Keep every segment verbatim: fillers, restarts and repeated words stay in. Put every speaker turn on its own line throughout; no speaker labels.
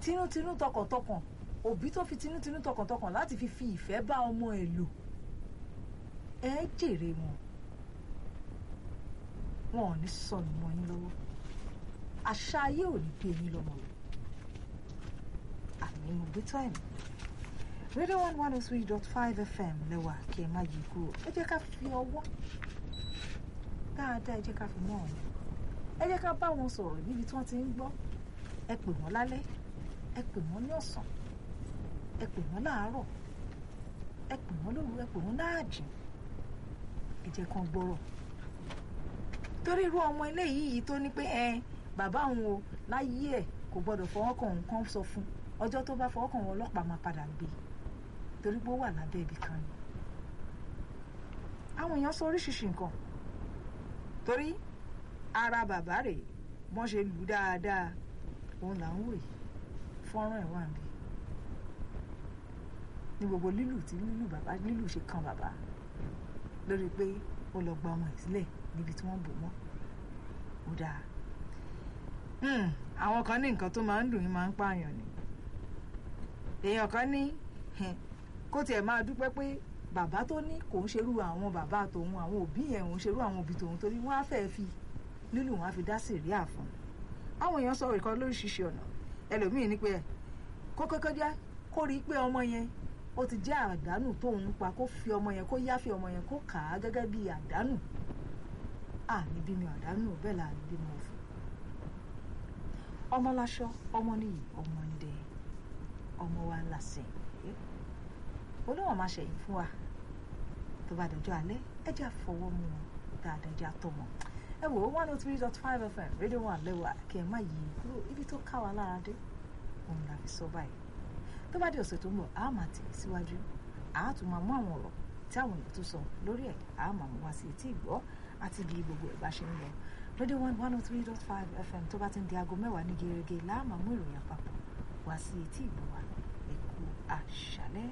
tinútinú tọkàntọkàn òbí tó fi tinútinú tọkàntọkàn láti fi fi ìfẹ́ bá ọmọ ẹ̀ lò ẹ jèrè wọn wọn ò ní sọnù mọ́ yín lọ́wọ́ àṣà ayé ò ní gbé yín lọ́mọ lọ àmì mo gbé tọ́ ẹ̀mí Radio one one oh three dot five F M lẹ́wà kí ẹ má yí kúrò ẹ jẹ́ ká fi ọwọ́ dáadáa ẹ jẹ́ ká fi mọ́ ọ̀hún ẹ jẹ́ ká bá wọn sọ̀rọ̀ níbi tí wọ́n ti ń gbọ́ ẹ pè wọ́n lálẹ́ ẹ pè wọ́n ní ọ̀sán ẹ pè wọ́n láàárọ̀ ẹ pè wọ́n lóru ẹ pè wọ́n láàjìn ẹ jẹ́ kán gbọ́rọ̀ torí irú ọmọ ilé yìí tó ní pé ẹ bàbá òun o láyé ẹ kò gbọ́dọ̀ fọwọ́ kàn òun kán sọ fún ọjọ́ tó bá fọwọ́ kàn wọn ọlọ́pàá máa padà gbé torí pé ó wà lábẹ́ ibì kan ni àwọn èèyàn sọ oríṣiríṣi nǹkan torí ara bàbá rẹ̀ wọ́n ṣe lù dáadáa òun là ń wò yìí fọ́nrán ẹ̀ wà ń bí ní gbogbo lílù tí lílù bàbá lílù ṣe kan bàbá lórí pé ó lọ gba ọmọ ẹ̀ sílẹ̀ níbi tí wọ́n bò mọ́ ó dáa àwọn kan ní nǹkan tó máa ń dùn yín máa ń pààyàn ni èèyàn kan ní kó tiẹ̀ máa dúpẹ́ pé bàbá tó ní kò ń ṣerú àwọn bàbá tòun àwọn òbí yẹn ò ń ṣerú àwọn òbí tòun torí wọ́n á fẹ́ fi lílù wọn á fi dá sẹ̀ríà fún àwọn èèyàn sọ̀rọ̀ ìkan lóríṣiríṣi ọ̀nà ẹlòmíín ní pé ẹ̀ kó kọ́kọ́ jẹ́ kó rí i pé ọmọ yẹn ó ti jẹ́ àdánù tóun pa kó fi ọmọ yẹn kó yáfi ọmọ yẹn kó kà á gẹ́gẹ́ bí àdánù à ní bí mi àdánù bẹ́ẹ̀ là ní bí mo fún ọmọ láṣọ ọmọ nìyí ọmọ ń dẹ ọmọ wa làsìn olóhùn máa ṣẹ̀yìn fún wa tó bá dọjọ́ alẹ́ ẹ jẹ́ àfọwọ́ mú wọn dáadáa ẹ jẹ́ àtọmọ ẹ wò ó one oh three dot five F M rédíò wà lẹ́wà kí ẹ má yí kúrò ibi tó ká wa lára dé òun la fi sọ báyìí tó bá di ọ̀sẹ̀ tó ń bọ̀ àá máa tì í síwájú àá tún máa mú àwọn ọ̀rọ̀ tí àwọn èèyàn tó sọ lórí ẹ̀ àá máa mú wá sí etí ìgbọ́ àti bí gbogbo ẹ̀ bá ṣe ń lọ rédíò one one oh three dot five F M tó bá ti ń di aago mẹ́wàá ní gẹ́gẹ́ láà máa mú ìròyìn àpapọ̀ wá sí etí ìgbọ́ wa ẹ kú àṣálẹ́.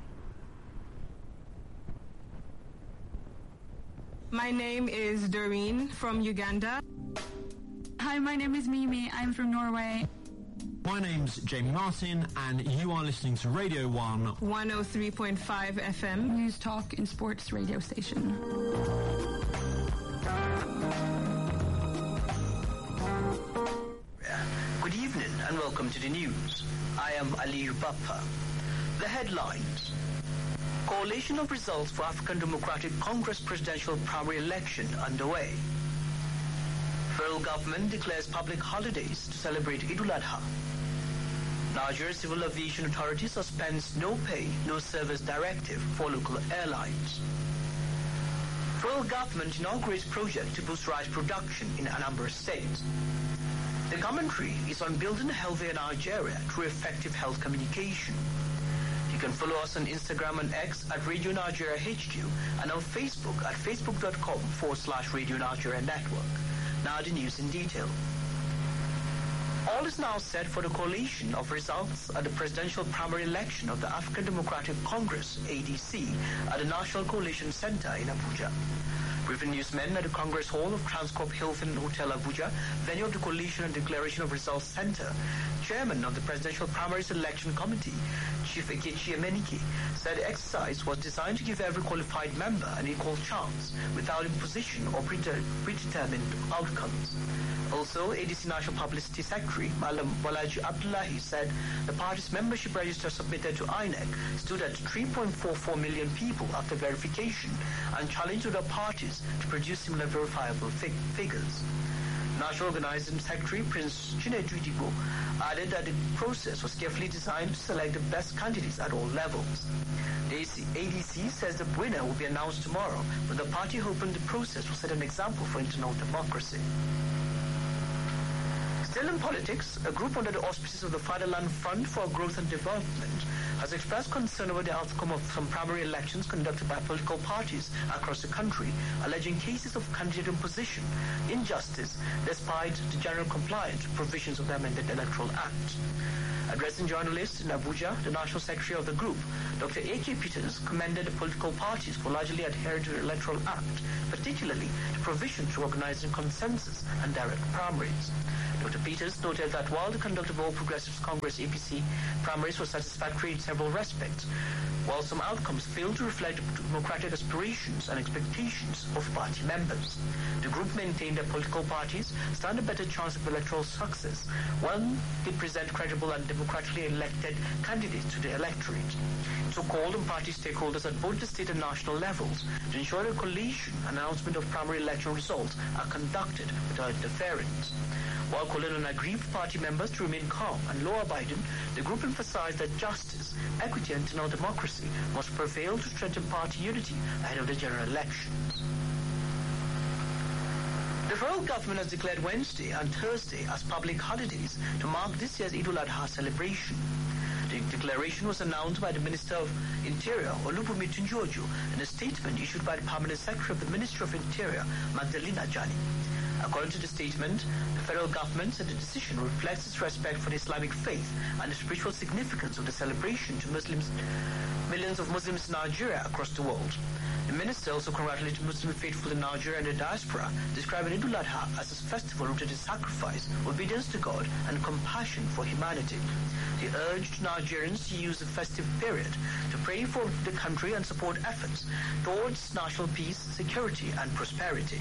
My name is Doreen from Uganda.
Hi, my name is Mimi. I'm from Norway.
My name's Jamie Martin, and you are listening to Radio one.
one oh three point five F M.
News, talk, and sports radio station.
Good evening and welcome to the news. I am Aliyu Bappa. The headlines. Coalition of results for African Democratic Congress presidential primary election underway. Federal government declares public holidays to celebrate Eid al-Adha. Nigeria Civil Aviation Authority suspends no pay, no service directive for local airlines. Federal government inaugurates project to boost rice production in Anambra State. The commentary is on building a healthier Nigeria through effective health communication. You can follow us on Instagram and X at Radio Nigeria H Q and on Facebook at facebook.com forward slash Radio Nigeria Network. Now the news in detail. All is now set for the collation of results at the presidential primary election of the African Democratic Congress, A D C, at the National Coalition Center in Abuja. Briefing newsmen at the Congress Hall of Transcorp Hilton Hotel Abuja, venue of the Coalition and Declaration of Results Center, Chairman of the Presidential Primary Selection Committee, Chief Ekechi Emenike, said the exercise was designed to give every qualified member an equal chance without imposition or predetermined outcomes. Also, A D C National Publicity Secretary Malam Balaji Abdullahi said the party's membership register submitted to I N E C stood at three point four four million people after verification and challenged other parties to produce similar verifiable fig figures. National Organizing Secretary Prince Chinedu Idigbo added that the process was carefully designed to select the best candidates at all levels. The A D C says the winner will be announced tomorrow, but the party hoping the process will set an example for internal democracy. Still in politics, a group under the auspices of the Fatherland Fund for Growth and Development has expressed concern over the outcome of some primary elections conducted by political parties across the country, alleging cases of candidate imposition, injustice, despite the general compliance with provisions of the amended Electoral Act. Addressing journalists in Abuja, the National Secretary of the group, Doctor A K Peters, commended the political parties for largely adhering to the Electoral Act, particularly the provision to organizing consensus and direct primaries. Doctor Peters noted that while the conduct of All Progressives Congress A P C primaries was satisfactory in several respects, while some outcomes failed to reflect democratic aspirations and expectations of party members. The group maintained that political parties stand a better chance of electoral success when they present credible and democratically elected candidates to the electorate. It so called on party stakeholders at both the state and national levels to ensure that collation and announcement of primary election results are conducted without interference. While calling on aggrieved party members to remain calm and law-abiding, the group emphasized that justice, equity and internal democracy must prevail to strengthen party unity ahead of the general elections. The federal government has declared Wednesday and Thursday as public holidays to mark this year's Eid al-Adha celebration. The declaration was announced by the Minister of Interior, Olubunmi Tunjojo, in a statement issued by the Permanent Secretary of the Ministry of Interior, Magdalena Jani. According to the statement, the federal government said the decision reflects its respect for the Islamic faith and the spiritual significance of the celebration to Muslims, millions of Muslims in Nigeria across the world. The minister also congratulated Muslim faithful in Nigeria and the diaspora, describing Eid al-Adha as a festival rooted in sacrifice, obedience to God, and compassion for humanity. He urged Nigerians to use the festive period to pray for the country and support efforts towards national peace, security, and prosperity.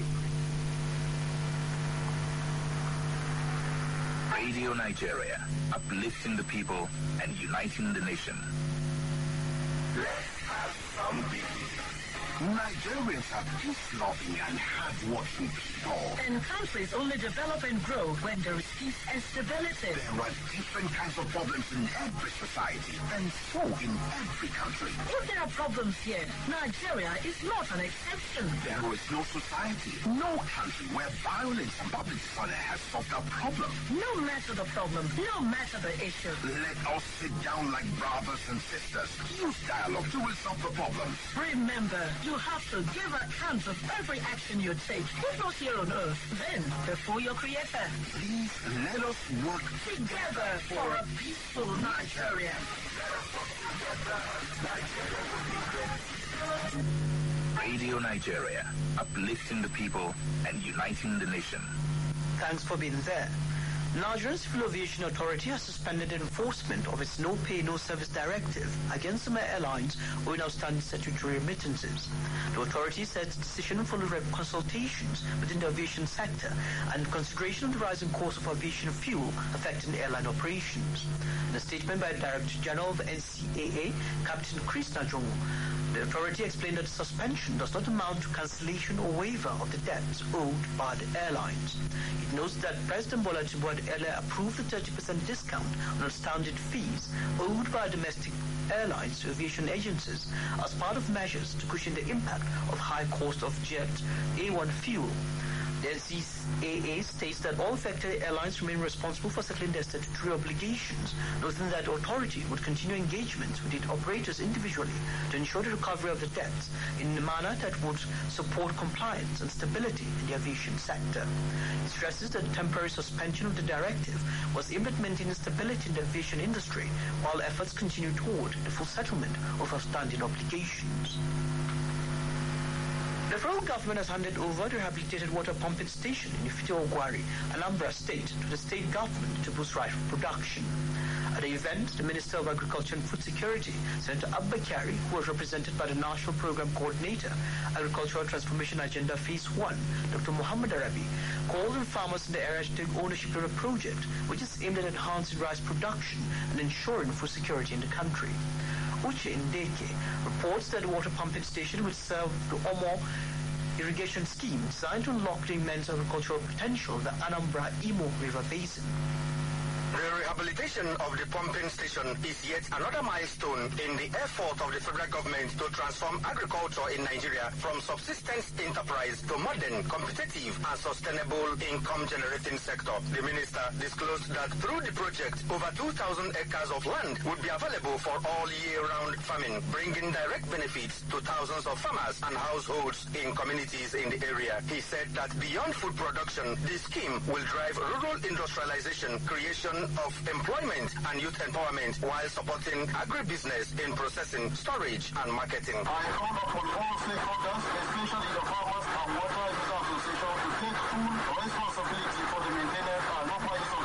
Radio Nigeria, uplifting the people and uniting the nation. Let's have some peace. Nigerians are peace-loving and hard-working people.
And countries only develop and grow when there is peace and stability.
There are different kinds of problems in every society, and so in every country.
If there are problems here, Nigeria is not an exception.
There is no society, no country where violence and public disorder has solved a problem.
No matter the problem, no matter the issue.
Let us sit down like brothers and sisters. Use dialogue to resolve the problem.
Remember, you have to give account of every action you take, if not here on earth, then before your creator.
Please let us work
together for a peaceful Nigeria.
Radio Nigeria, uplifting the people and uniting the nation.
Thanks for being there. Nigerian Civil Aviation Authority has suspended enforcement of its No Pay, No Service directive against some airlines owing outstanding statutory remittances. The authority said its decision followed consultations within the aviation sector and consideration of the rising cost of aviation fuel affecting airline operations. In a statement by the Director General of N C A A, Captain Chris Najongo, the authority explained that the suspension does not amount to cancellation or waiver of the debts owed by the airlines. It notes that President Bola Tinubu had earlier approved a thirty percent discount on outstanding fees owed by domestic airlines to aviation agencies as part of measures to cushion the impact of high cost of jet A one fuel. The N C A A states that all affected airlines remain responsible for settling their statutory obligations, noting that the authority would continue engagements with its operators individually to ensure the recovery of the debts in a manner that would support compliance and stability in the aviation sector. It stresses that the temporary suspension of the directive was aimed at maintaining stability in the aviation industry, while efforts continue toward the full settlement of outstanding obligations. The federal government has handed over the rehabilitated water pumping station in Ifite-Ogwari, Anambra State, to the state government to boost rice production. At the event, the Minister of Agriculture and Food Security, Senator Abba Kyari, who was represented by the National Program Coordinator, Agricultural Transformation Agenda Phase one, Doctor Muhammad Arabi, called on farmers in the area to take ownership of the project, which is aimed at enhancing rice production and ensuring food security in the country. Uche Ndeke reports that the water pumping station will serve the Omo irrigation scheme designed to unlock the immense agricultural potential of the Anambra-Imo River Basin.
The rehabilitation of the pumping station is yet another milestone in the effort of the federal government to transform agriculture in Nigeria from subsistence enterprise to modern, competitive and sustainable income-generating sector. The minister disclosed that through the project, over two thousand acres of land would be available for all year-round farming, bringing direct benefits to thousands of farmers and households in communities in the area. He said that beyond food production, the scheme will drive rural industrialization, creation of employment and youth empowerment while supporting agribusiness in processing, storage and marketing.
I call upon all stakeholders, especially the farmers and water user association, to take full responsibility for the maintenance and proper use of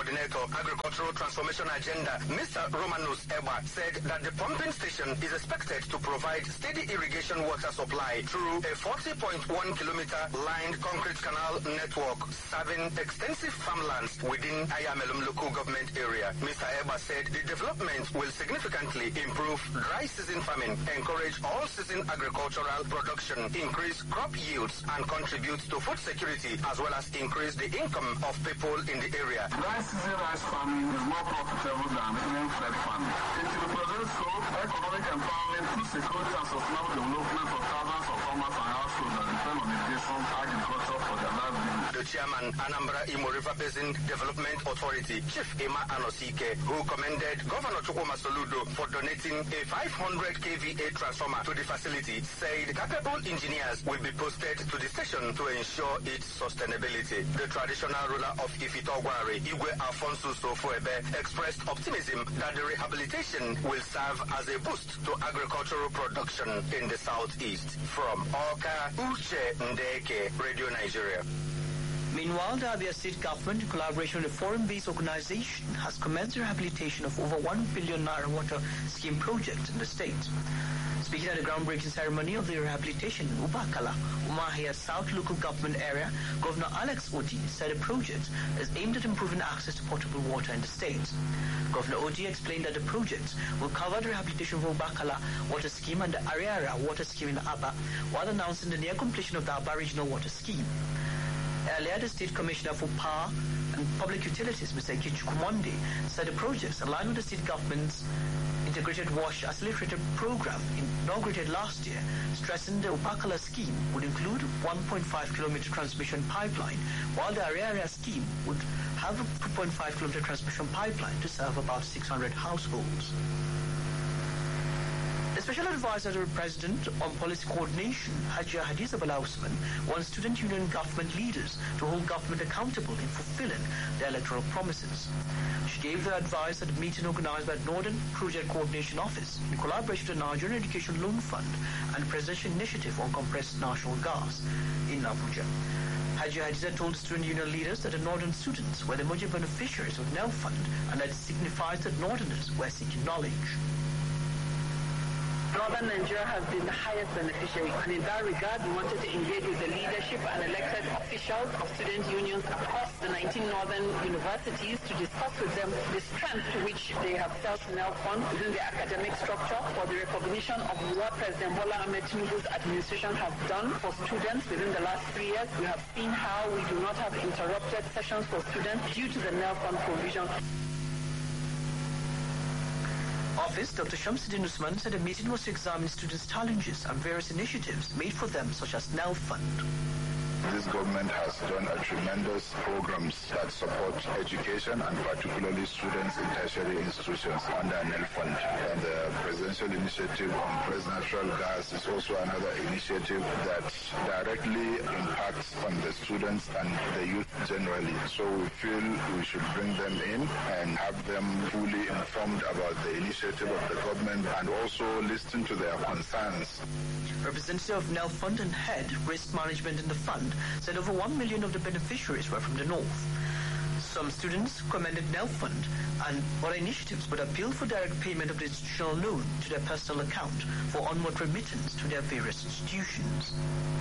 Coordinator, Agricultural Transformation Agenda, Mister Romanus Eba, said that the pumping station is expected to provide steady irrigation water supply through a forty point one kilometer lined concrete canal network serving extensive farmlands within Ayamelum local government area. Mister Eba said the development will significantly improve dry season farming, encourage all-season agricultural production, increase crop yields, and contribute to food security, as well as increase the income of people in the area.
Dry season rice farming is more profitable than rain-fed farming. It represents so economic empowerment, food security, and sustainable development for thousands of farmers and households that depend on irrigation agriculture for their livelihood.
The chairman, Anambra Imo River Basin Development Authority, Chief Emma Anosike, who commended Governor Chukwuma Soludo for donating a five hundred k V A transformer to the facility, said capable engineers will be posted to the station to ensure its sustainability. The traditional ruler of Ifitogware, Igwe Alfonso Sofoebe, expressed optimism that the rehabilitation will serve as a boost to agricultural production in the southeast. From Oka, Uche Ndeke, Radio Nigeria.
Meanwhile, the Abia State government, in collaboration with a foreign-based organization, has commenced the rehabilitation of over one billion naira water scheme project in the state. Speaking at the groundbreaking ceremony of the rehabilitation in Ubakala, Umahia South local government area, Governor Alex Oti said the project is aimed at improving access to potable water in the state. Governor Oti explained that the project will cover the rehabilitation of Ubakala water scheme and the Ariara water scheme in Aba, while announcing the near completion of the Aba regional water scheme. Earlier, the State Commissioner for Power and Public Utilities, Mister Kichu Kumonde, said the projects aligned with the state government's Integrated Wash Accelerated Program inaugurated last year, stressing the Upakala scheme would include one point five kilometer transmission pipeline, while the Ariaria scheme would have a two point five kilometer transmission pipeline to serve about six hundred households. The Special Advisor to the President on Policy Coordination, Hajia Hadiza Bala Usman, wants student union government leaders to hold government accountable in fulfilling their electoral promises. She gave the advice at a meeting organized by the Northern Project Coordination Office in collaboration with the Nigerian Education Loan Fund and the Presidential Initiative on Compressed Natural Gas in Abuja. Hajia Hadiza told student union leaders that the Northern students were the major beneficiaries of N E L Fund and that it signifies that Northerners were seeking knowledge.
Northern Nigeria has been the highest beneficiary, and in that regard, we wanted to engage with the leadership and elected officials of student unions across the nineteen northern universities to discuss with them the strength to which they have felt N E L Fund within the academic structure for the recognition of what President Bola Ahmed Tinubu's administration has done for students within the last three years. We have seen how we do not have interrupted sessions for students due to the N E L Fund provision.
Office, Doctor Shamsuddin Usman said the meeting was to examine students' challenges and various initiatives made for them, such as N E L Fund.
This government has done a tremendous programs that support education and particularly students in tertiary institutions under N E L Fund. And the Presidential Initiative on Compressed Natural Gas is also another initiative that directly impacts on the students and the youth generally. So we feel we should bring them in and have them fully informed about the initiative of the government and also listen to their concerns.
Representative of N E L Fund and head risk management in the fund said over one million of the beneficiaries were from the north. Some students commended N E L Fund and other initiatives but appealed for direct payment of the institutional loan to their personal account for onward remittance to their various institutions.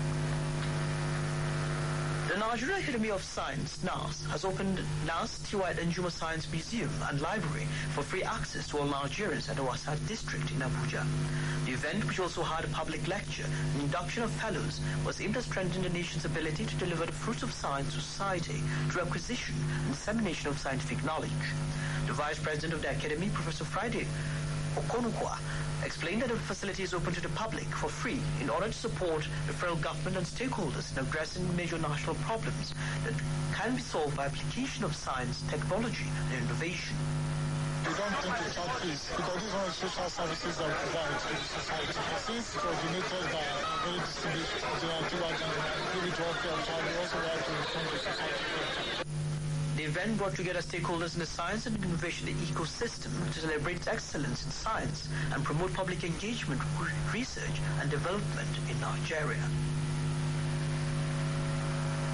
The Nigerian Academy of Science, N A S, has opened N A S T Y Njuma Science Museum and Library for free access to all Nigerians at the Wasat district in Abuja. The event, which also had a public lecture and induction of fellows, was aimed at strengthening the nation's ability to deliver the fruits of science to society through acquisition and dissemination of scientific knowledge. The Vice President of the Academy, Professor Friday Okonukwa, explained that the facility is open to the public for free in order to support the federal government and stakeholders in addressing major national problems that can be solved by application of science, technology, and innovation.
We don't think it's hard fees because these are the social services that we provide to the society. Since it was donated by a very distinguished General give it to all free of charge, we also like to inform the society.
The event brought together stakeholders in the science and innovation ecosystem to celebrate excellence in science and promote public engagement, research and development in Nigeria.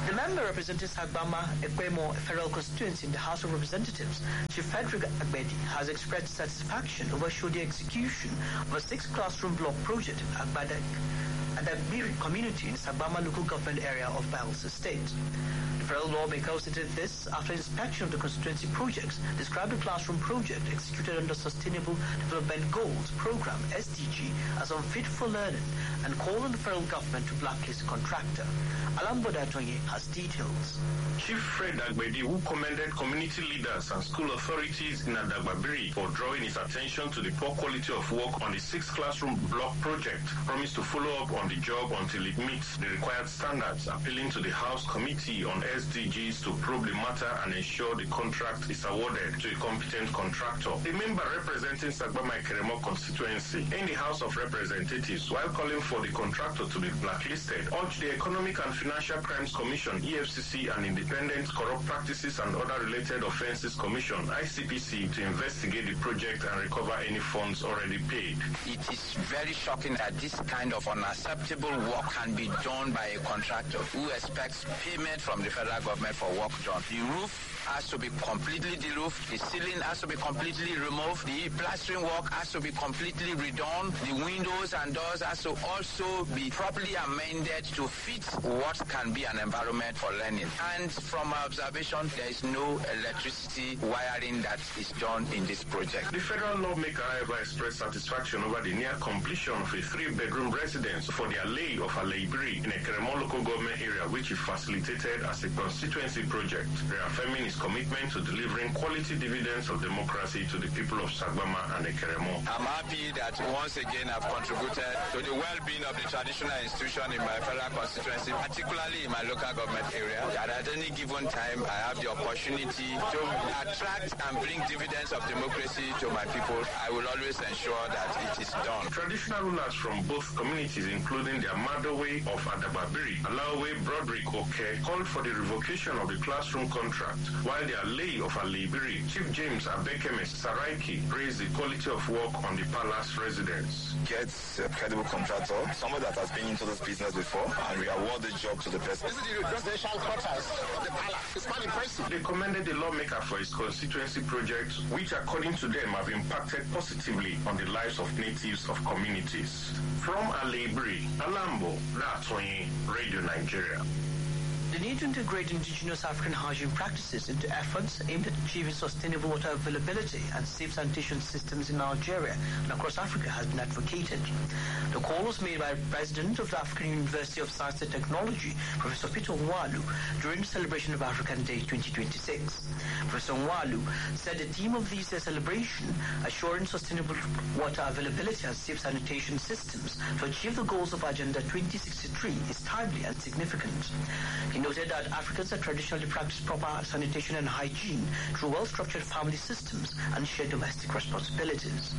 The member representing Sagbama Ekwemo Federal Constituency in the House of Representatives, Chief Frederick Agbedi, has expressed satisfaction over the execution of a six-classroom block project in Agbadak, Adagbiri community in Sagbama local government area of Bayelsa State. The federal lawmaker stated this after inspection of the constituency projects, described the classroom project executed under Sustainable Development Goals Program S D G as unfit for learning and called on the federal government to blacklist the contractor. Alamboda Tonye has details.
Chief Fred Agbedi, who commended community leaders and school authorities in Adagbabiri for drawing his attention to the poor quality of work on the sixth classroom block project, promised to follow up on the job until it meets the required standards, appealing to the House Committee on S D Gs to probe the matter and ensure the contract is awarded to a competent contractor. The member representing Sagbama Ekeremo constituency in the House of Representatives, while calling for the contractor to be blacklisted, urged the Economic and Financial Crimes Commission, E F C C, and Independent Corrupt Practices and Other Related Offences Commission, I C P C, to investigate the project and recover any funds already paid.
It is very shocking that this kind of unacceptable work can be done by a contractor who expects payment from the federal government for work done. The roof has to be completely de-roofed, the ceiling has to be completely removed, the plastering work has to be completely redone, the windows and doors has to also be properly amended to fit what can be an environment for learning. And from my observation, there is no electricity wiring that is done in this project.
The federal lawmaker, however, expressed satisfaction over the near completion of a three-bedroom residence for the Alei of Aleibiri in a Ekeremo local government area, which he facilitated as a constituency project, reaffirming his commitment to delivering quality dividends of democracy to the people of Sagbama and Ekeremo.
I'm happy that once again I've contributed to the well-being of the traditional institution in my federal constituency, particularly in my local government area. That at any given time I have the opportunity to attract and bring dividends of democracy to my people. I will always ensure that it is done.
Traditional rulers from both communities, including the Amadowe of Adababiri, Alawe Broderick Oke, called for the revocation of the classroom contract, while the Alei of Aleibiri, Chief James Abekeme Saraiki, praised the quality of work on the palace residence.
Get a credible contractor, someone that has been into this business before, and we award the job to the person.
This is the residential quarters of the palace. It's quite impressive.
They commended the lawmaker for his constituency project, which according to them have impacted positively on the lives of natives of communities. From Aleibiri, Alambo, Ratwanye, Radio Nigeria.
The need to integrate indigenous African hygiene practices into efforts aimed at achieving sustainable water availability and safe sanitation systems in Nigeria and across Africa has been advocated. The call was made by the President of the African University of Science and Technology, Professor Peter Nwalu, during the celebration of African Day twenty twenty-six. Professor Nwalu said the theme of this year's celebration, assuring sustainable water availability and safe sanitation systems to achieve the goals of Agenda twenty sixty-three, is timely and significant. He noted that Africans have traditionally practiced proper sanitation and hygiene through well-structured family systems and shared domestic responsibilities.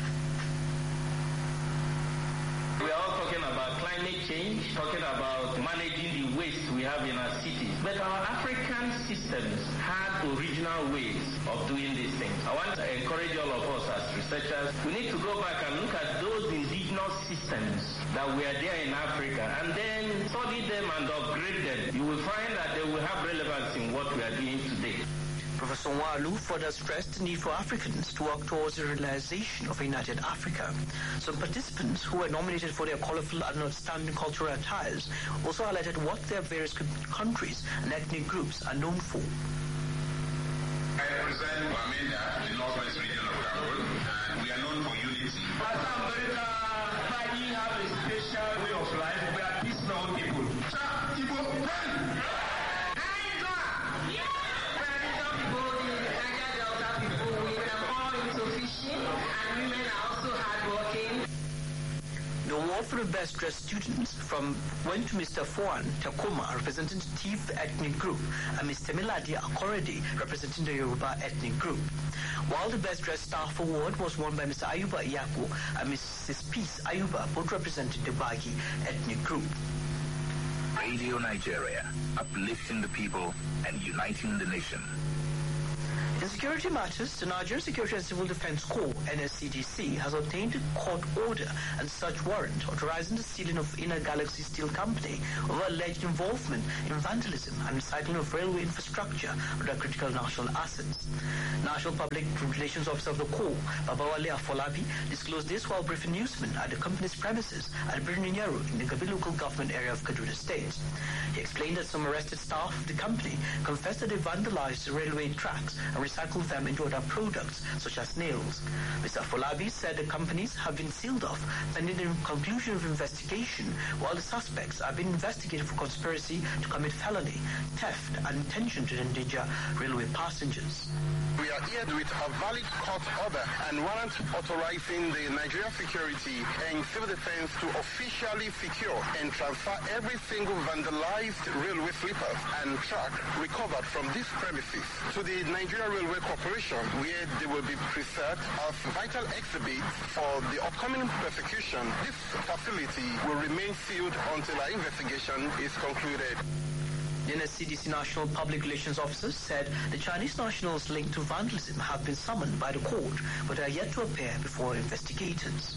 We are all talking about climate change, talking about managing the waste we have in our cities. But our African systems had original ways of doing these things. I want to encourage all of us as researchers, we need to go back and look at those indigenous systems that were there in Africa and then study them and upgrade them. You will find that they will have relevance in what we are doing today.
Professor Nwalu further stressed the need for Africans to work towards the realization of a united Africa. Some participants who were nominated for their colorful and outstanding cultural attires also highlighted what their various countries and ethnic groups are known for.
I represent Bamenda, the northwest region of Cameroon, and we are known for unity. As America, we have a special way of life. We are peaceful people.
The award for the best dressed students from went to Mister Fuan Takoma, representing the Tiv ethnic group, and Mister Miladi Akorede, representing the Yoruba ethnic group. While the best dressed staff award was won by Mister Ayuba Iyako and Missus Peace Ayuba, both representing the Bagi ethnic group.
Radio Nigeria, uplifting the people and uniting the nation.
In security matters, the Nigerian Security and Civil Defense Corps, N S C D C, has obtained a court order and search warrant authorizing the sealing of Inner Galaxy Steel Company over alleged involvement in vandalism and recycling of railway infrastructure under critical national assets. National Public Relations Officer of the Corps, Babawale Afolabi, disclosed this while briefing newsmen at the company's premises at Birninyero in the Gabi local government area of Kaduna State. He explained that some arrested staff of the company confessed that they vandalized the railway tracks and recycled them into other products such as nails. Mister Afolabi said the companies have been sealed off pending the conclusion of investigation, while the suspects are being investigated for conspiracy to commit felony, theft, and intention to endanger railway passengers.
We are here with a valid court order and warrant authorizing the Nigeria Security and Civil Defense to officially secure and transfer every single vandalized railway sleepers and track recovered from these premises to the Nigeria Railway Corporation, where they will be preserved as vital exhibits for the upcoming prosecution. This facility will remain sealed until our investigation is concluded.
The N S C D C National Public Relations Officer said the Chinese nationals linked to vandalism have been summoned by the court, but are yet to appear before investigators.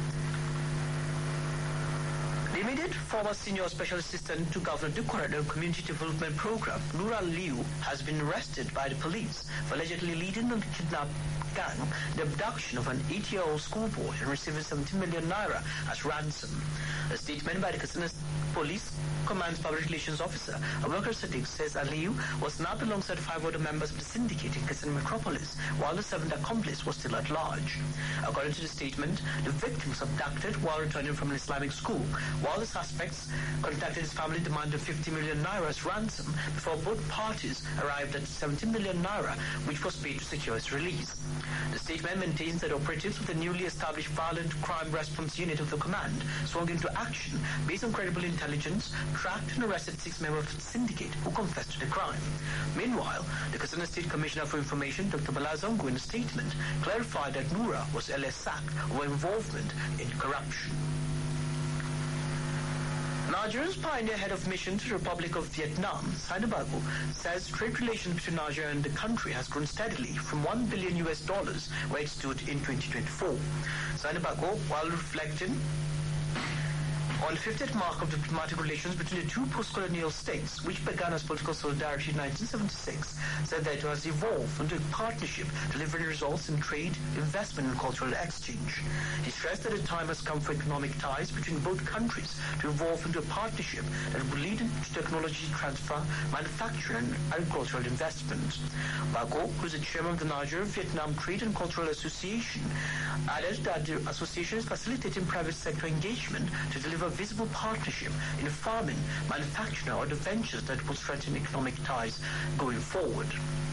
The immediate former senior special assistant to Governor Dukoran on Community Development Program, Nura Liu, has been arrested by the police for allegedly leading the kidnap gang the abduction of an eight-year-old schoolboy and receiving seventy million naira as ransom. A statement by the Katsina Police Command's Public Relations Officer, Abubakar Sadiq, says Aliyu was snapped alongside five other members of the syndicate in Katsina Metropolis, while the seventh accomplice was still at large. According to the statement, the victim was abducted while returning from an Islamic school, while the suspects contacted his family demanding fifty million naira as ransom before both parties arrived at seventy million naira, which was paid to secure his release. The statement maintains that operatives with the newly established Violent Crime Response Unit of the command swung into action based on credible intelligence, tracked and arrested six members of the syndicate who confessed to the crime. Meanwhile, the Katsina State Commissioner for Information, Doctor Balazongo, in a statement, clarified that Nura was L S sacked over involvement in corruption. Nigeria's pioneer head of mission to the Republic of Vietnam, Sinabago, says trade relations between Nigeria and the country has grown steadily from one billion U S dollars where it stood in twenty twenty-four. Sinabago, while reflecting on the fiftieth mark of diplomatic relations between the two post-colonial states, which began as political solidarity in nineteen seventy-six, said that it has evolved into a partnership delivering results in trade, investment, and cultural exchange. He stressed that the time has come for economic ties between both countries to evolve into a partnership that will lead to technology transfer, manufacturing, and agricultural investment. Bago, who is the chairman of the Nigeria-Vietnam Trade and Cultural Association, added that the association is facilitating private sector engagement to deliver visible partnership in farming, manufacturing, or the ventures that will strengthen economic ties going forward.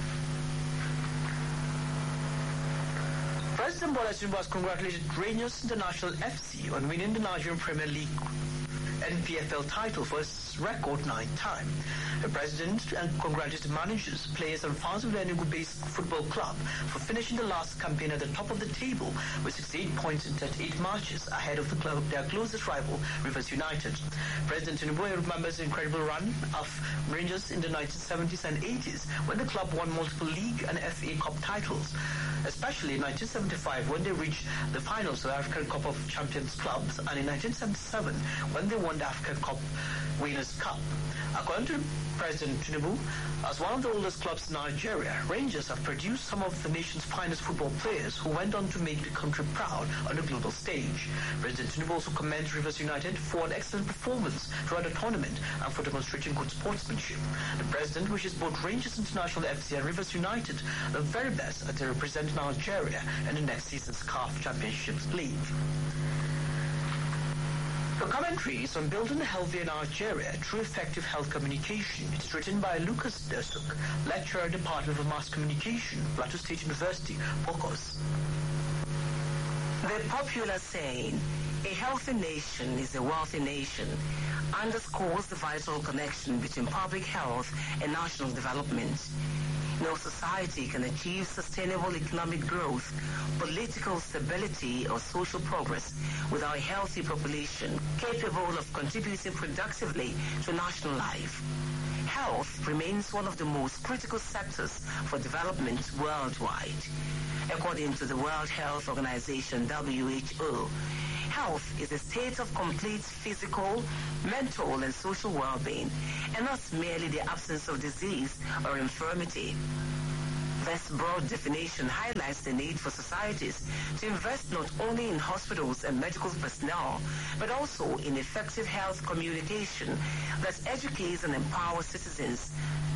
President Bola Tinubu has congratulated Rangers International F C on winning the Nigerian Premier League N P F L title for its record ninth time. The president congratulated managers, players, and fans of the Enugu-based football club for finishing the last campaign at the top of the table with sixty-eight points in thirty-eight matches ahead of the club, their closest rival, Rivers United. President Tinubu remembers the incredible run of Rangers in the nineteen seventies and eighties when the club won multiple league and F A Cup titles, especially in nineteen seventy-five when they reached the finals of the African Cup of Champions clubs, and in nineteen seventy-seven when they won the African Cup Winners' Cup. According to President Tinubu, as one of the oldest clubs in Nigeria, Rangers have produced some of the nation's finest football players who went on to make the country proud on the global stage. President Tinubu also commended Rivers United for an excellent performance throughout the tournament and for demonstrating good sportsmanship. The president wishes both Rangers International F C and Rivers United the very best as they represent Nigeria in the next season's C A F Championships League. The commentary is on building a healthier Nigeria through effective health communication. It's written by Lucas Desuk, lecturer, Department of Mass Communication, Plateau State University, Pocos.
The popular saying, a healthy nation is a wealthy nation, underscores the vital connection between public health and national development. No society can achieve sustainable economic growth, political stability, or social progress without a healthy population capable of contributing productively to national life. Health remains one of the most critical sectors for development worldwide. According to the World Health Organization, W H O, health is a state of complete physical, mental, and social well-being, and not merely the absence of disease or infirmity. This broad definition highlights the need for societies to invest not only in hospitals and medical personnel, but also in effective health communication that educates and empowers citizens.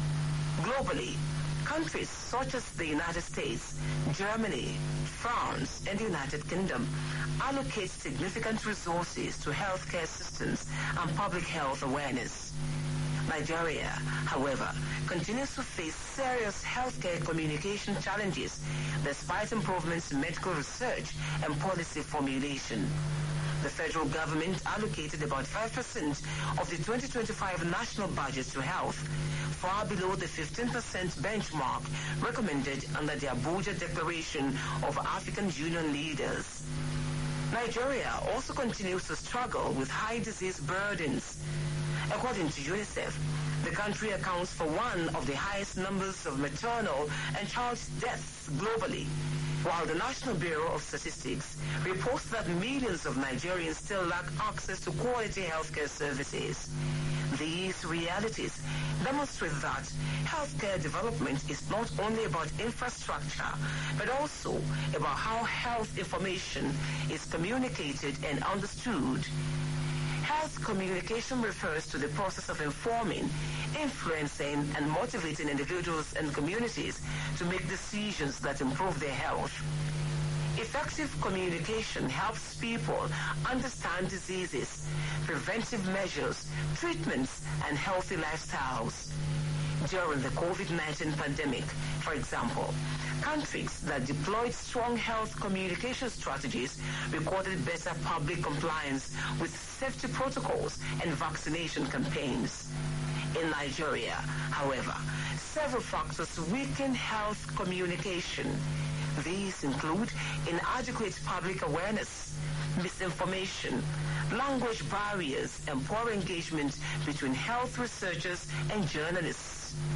Globally, countries such as the United States, Germany, France, and the United Kingdom allocate significant resources to healthcare systems and public health awareness. Nigeria, however, continues to face serious healthcare communication challenges despite improvements in medical research and policy formulation. The federal government allocated about five percent of the twenty twenty-five national budget to health, far below the fifteen percent benchmark recommended under the Abuja Declaration of African Union Leaders. Nigeria also continues to struggle with high disease burdens. According to UNICEF, the country accounts for one of the highest numbers of maternal and child deaths globally, while the National Bureau of Statistics reports that millions of Nigerians still lack access to quality healthcare services. These realities demonstrate that healthcare development is not only about infrastructure, but also about how health information is communicated and understood. Health communication refers to the process of informing, influencing, and motivating individuals and communities to make decisions that improve their health. Effective communication helps people understand diseases, preventive measures, treatments, and healthy lifestyles. During the COVID nineteen pandemic, for example, countries that deployed strong health communication strategies recorded better public compliance with safety protocols and vaccination campaigns. In Nigeria, however, several factors weaken health communication. These include inadequate public awareness, misinformation, language barriers, and poor engagement between health researchers and journalists.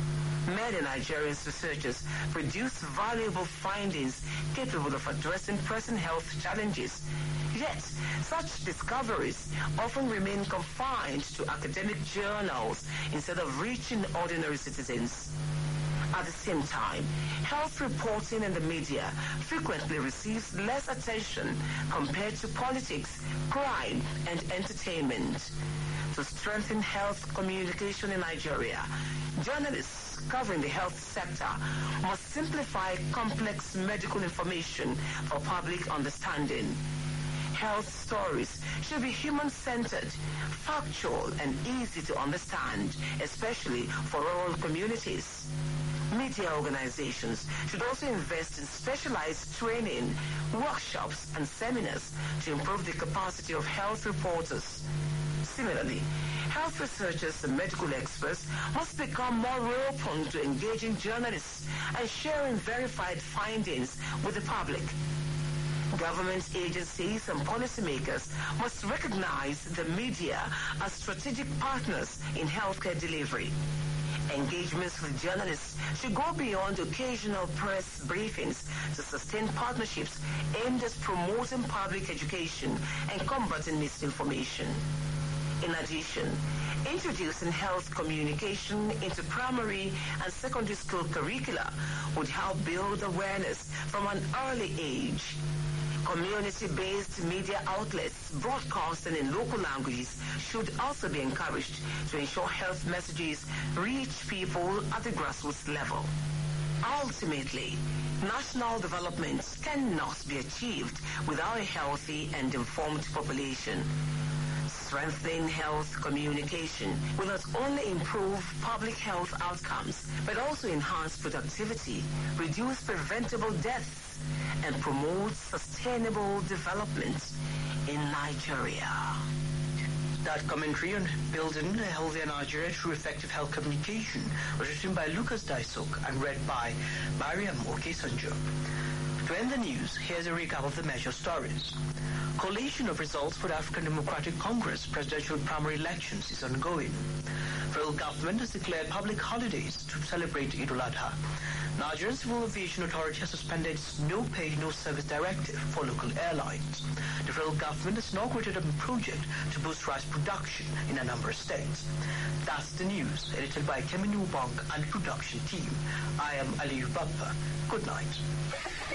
Many Nigerian researchers produce valuable findings capable of addressing present health challenges. Yet, such discoveries often remain confined to academic journals instead of reaching ordinary citizens. At the same time, health reporting in the media frequently receives less attention compared to politics, crime, and entertainment. To strengthen health communication in Nigeria, journalists covering the health sector must simplify complex medical information for public understanding. Health stories should be human-centered, factual, and easy to understand, especially for rural communities. Media organizations should also invest in specialized training, workshops, and seminars to improve the capacity of health reporters. Similarly, health researchers and medical experts must become more open to engaging journalists and sharing verified findings with the public. Government agencies and policymakers must recognize the media as strategic partners in healthcare delivery. Engagements with journalists should go beyond occasional press briefings to sustain partnerships aimed at promoting public education and combating misinformation. In addition, introducing health communication into primary and secondary school curricula would help build awareness from an early age. Community-based media outlets broadcasting in local languages should also be encouraged to ensure health messages reach people at the grassroots level. Ultimately, national development cannot be achieved without a healthy and informed population. Strengthening health communication will not only improve public health outcomes, but also enhance productivity, reduce preventable deaths, and promote sustainable development in Nigeria.
That commentary on building a healthier Nigeria through effective health communication was written by Lucas Daisok and read by Mariam Okesanjo. To end the news, here's a recap of the major stories. Collation of results for the African Democratic Congress presidential primary elections is ongoing. Federal government has declared public holidays to celebrate Eid al-Adha. Nigerian Civil Aviation Authority has suspended its no pay, no service directive for local airlines. The federal government has inaugurated a project to boost rice production in a number of states. That's the news, edited by Kemi Nubong and the production team. I am Aliyu Bappa. Good night.